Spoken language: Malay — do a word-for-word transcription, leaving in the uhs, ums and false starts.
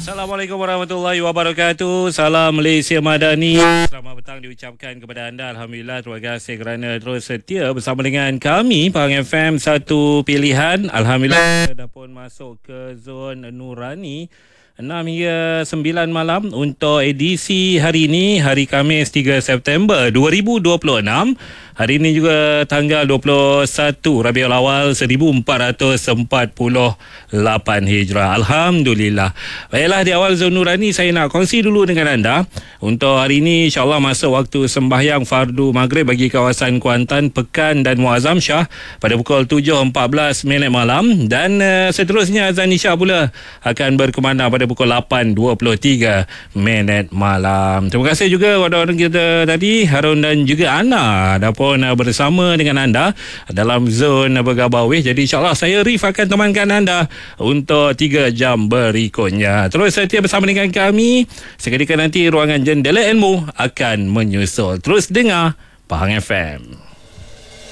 Assalamualaikum warahmatullahi wabarakatuh. Salam Malaysia Madani. Selamat petang diucapkan kepada anda. Alhamdulillah, terima kasih kerana terus setia bersama dengan kami Pahang F M, satu pilihan. Alhamdulillah, kita dah pun masuk ke zon Nurani enam hingga sembilan malam untuk edisi hari ini, hari Khamis tiga September dua ribu dua puluh enam. Hari ini juga tanggal dua puluh satu Rabiul Awal seribu empat ratus empat puluh lapan Hijrah. Alhamdulillah. Baiklah, di awal zon Nurani saya nak kongsi dulu dengan anda. Untuk hari ini insyaAllah masuk waktu sembahyang fardu maghrib bagi kawasan Kuantan, Pekan dan Muazzam Shah pada pukul tujuh empat belas minit malam. Dan uh, seterusnya azan Isyak pula akan berkumandang pada pukul lapan dua puluh tiga minit malam. Terima kasih juga kawan-kawan kita tadi, Harun dan juga Ana, dah pun bersama dengan anda dalam zon Bergabawih. Jadi insyaAllah saya Rif akan temankan anda untuk tiga jam berikutnya. Terus setia bersama dengan kami. Seketika nanti ruangan Jendela Ilmu akan menyusul. Terus dengar Pahang F M.